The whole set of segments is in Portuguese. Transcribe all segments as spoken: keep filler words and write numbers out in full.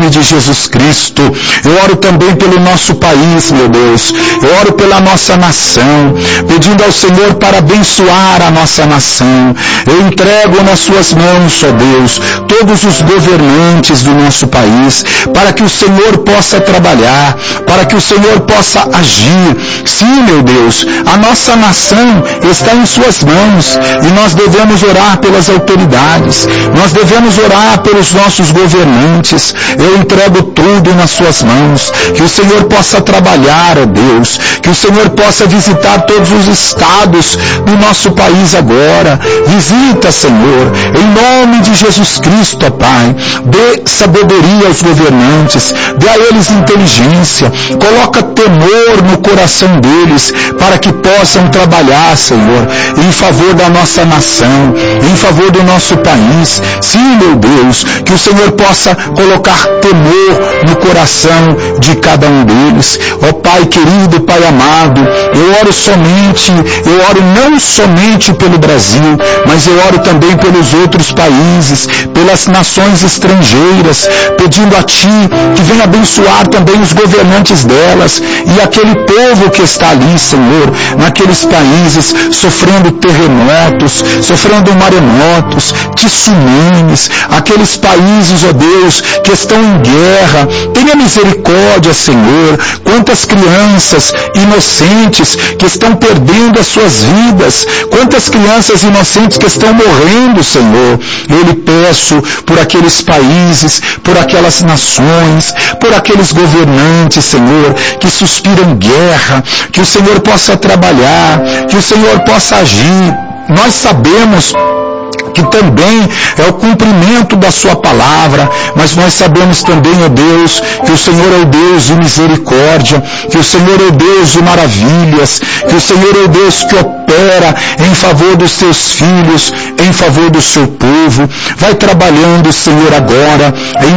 nome de Jesus Cristo. Eu oro também pelo nosso país, meu Deus. Eu oro pela nossa nação, pedindo ao Senhor para abençoar a nossa nação. Eu entrego nas suas mãos, ó Deus, todos os governantes do nosso país, para que o Senhor possa trabalhar, para que o Senhor possa agir. Sim, meu Deus, a nossa nação está em suas mãos e nós devemos orar pelas autoridades, nós devemos orar pelos nossos governantes. Eu entrego tudo nas suas mãos, que o Senhor possa trabalhar, ó Deus, que o Senhor possa visitar todos os estados do nosso país agora. Visita, Senhor, em nome de Jesus Cristo, ó Pai. Dê sabedoria aos governantes, dê a eles inteligência, coloca temor no coração deles, para que possam trabalhar, Senhor, em favor da nossa nação, em favor do nosso país. Sim, meu Deus, que o Senhor possa colocar temor no coração de cada um deles. Ó Pai querido, Pai amado, eu oro somente, eu oro não somente pelo Brasil, mas eu oro também pelos outros países, pelas nações estrangeiras, pedindo a Ti que venha abençoar também os governantes delas e aquele povo que está ali, Senhor, naqueles países sofrendo terremotos, sofrendo maremotos, tsunamis, aqueles países, ó Deus, que estão em guerra. Tenha misericórdia, Senhor. Quantas crianças inocentes que estão perdendo as suas vidas, quantas crianças inocentes que estão morrendo, Senhor. Eu lhe peço por aqueles países, por aquelas nações, por aqueles governantes, Senhor, que suspiram guerra, que o Senhor possa trabalhar, que o Senhor possa agir. Nós sabemos que também é o cumprimento da sua palavra, mas nós sabemos também, ó Deus, que o Senhor é o Deus de misericórdia, que o Senhor é o Deus de maravilhas, que o Senhor é o Deus que opera em favor dos seus filhos, em favor do seu povo. Vai trabalhando, Senhor, agora,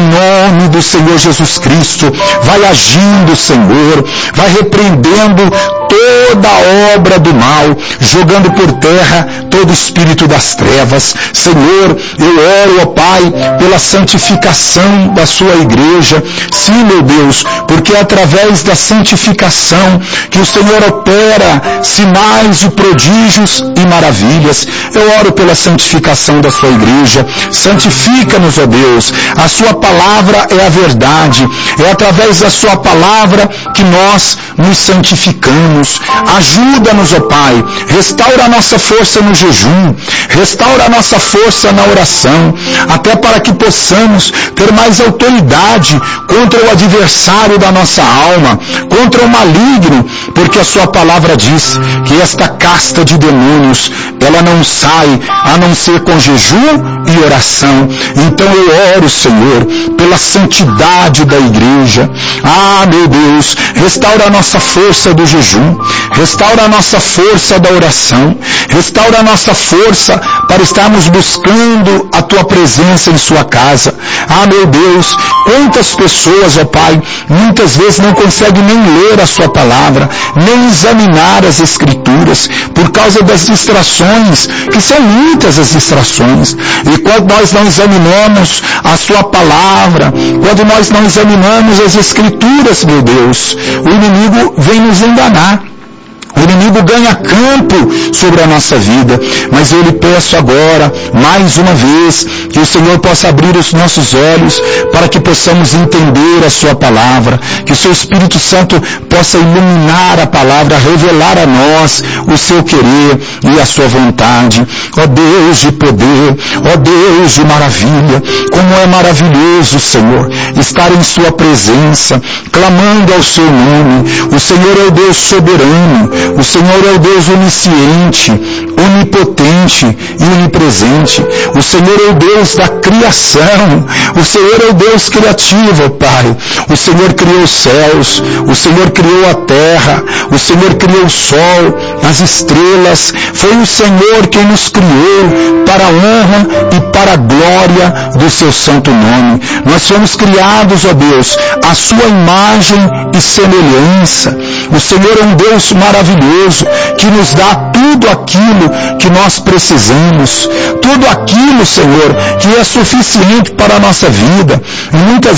em nome do Senhor Jesus Cristo. Vai agindo, Senhor, vai repreendendo toda a obra do mal, jogando por terra todo espírito das trevas. Senhor, eu oro, ó Pai, pela santificação da sua igreja. Sim, meu Deus, porque é através da santificação que o Senhor opera sinais e prodígios e maravilhas. Eu oro pela santificação da sua igreja. Santifica-nos, ó Deus. A sua palavra é a verdade. É através da sua palavra que nós nos santificamos. Ajuda-nos, ó Pai. Restaura a nossa força no jejum. Restaura a nossa força na oração, até para que possamos ter mais autoridade contra o adversário da nossa alma, contra o maligno, porque a sua palavra diz que esta casta de demônios, ela não sai a não ser com jejum e oração. Então eu oro, Senhor, pela santidade da igreja. Ah, meu Deus, restaura a nossa força do jejum, restaura a nossa força da oração, restaura a nossa força para estarmos buscando a Tua presença em sua casa. Ah, meu Deus, quantas pessoas, ó Pai, muitas vezes não conseguem nem ler a sua palavra, nem examinar as Escrituras, por causa das distrações, que são muitas as distrações. E quando nós não examinamos a sua palavra, quando nós não examinamos as Escrituras, meu Deus, o inimigo vem nos enganar. O inimigo ganha campo sobre a nossa vida, mas eu lhe peço agora, mais uma vez, que o Senhor possa abrir os nossos olhos para que possamos entender a sua palavra, que o seu Espírito Santo possa iluminar a palavra, revelar a nós o seu querer e a sua vontade. Ó Deus de poder, ó Deus de maravilha, como é maravilhoso, Senhor, estar em sua presença, clamando ao seu nome. O Senhor é o Deus soberano, o Senhor é o Deus onisciente, onipotente e onipresente. O Senhor é o Deus da criação. O Senhor é o Deus criativo, Pai. O Senhor criou os céus. O Senhor criou a terra. O Senhor criou o sol, as estrelas. Foi o Senhor quem nos criou para a honra e para a glória do seu santo nome. Nós fomos criados, ó Deus, à sua imagem e semelhança. O Senhor é um Deus maravilhoso, que nos dá tudo aquilo que nós precisamos, tudo aquilo, Senhor, que é suficiente para a nossa vida. E muitas